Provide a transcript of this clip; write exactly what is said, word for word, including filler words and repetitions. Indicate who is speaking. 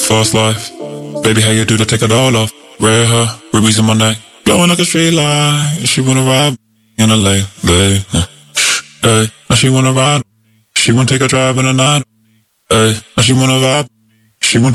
Speaker 1: fast life. Baby, how you do to take it all off? Red hair, rubies in my neck, glowing like a street light. She wanna ride in L A, babe. Hey, now she wanna ride. She wanna take a drive in the night. Hey, now she wanna vibe